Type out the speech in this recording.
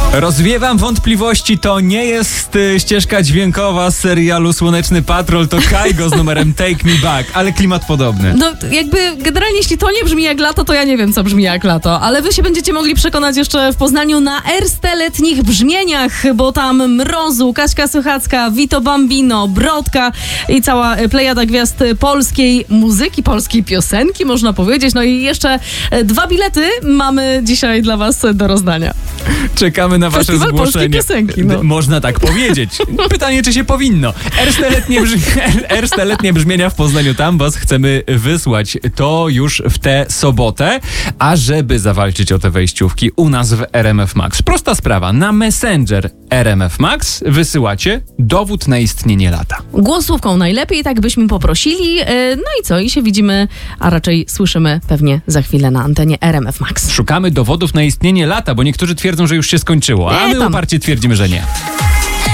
Rozwiewam wątpliwości, to nie jest ścieżka dźwiękowa z serialu Słoneczny Patrol, to Kaigo z numerem Take Me Back, ale klimat podobny. No jakby generalnie jeśli to nie brzmi jak lato, to ja nie wiem, co brzmi jak lato, ale wy się będziecie mogli przekonać jeszcze w Poznaniu na Erste-letnich brzmieniach, bo tam Mrozu, Kaśka Suchacka, Vito Bambino, Brodka i cała plejada gwiazd polskiej muzyki, polskiej piosenki, można powiedzieć. No i jeszcze 2 bilety mamy dzisiaj dla was do rozdania. Czekamy na wasze Festiwal zgłoszenie. polskiej piosenki, no. Można tak powiedzieć. Pytanie, czy się powinno. Erste-letnie brzmienia w Poznaniu, tam was chcemy wysłać. To już w tę sobotę. A żeby zawalczyć o te wejściówki u nas w RMF Max. Prosta sprawa. Na Messenger RMF Max wysyłacie dowód na istnienie lata. Głosówką najlepiej, tak byśmy poprosili. No i co? I się widzimy, a raczej słyszymy pewnie za chwilę na antenie RMF Max. Szukamy dowodów na istnienie lata, bo niektórzy twierdzą, że już się skończyło, a my tam uparcie twierdzimy, że nie.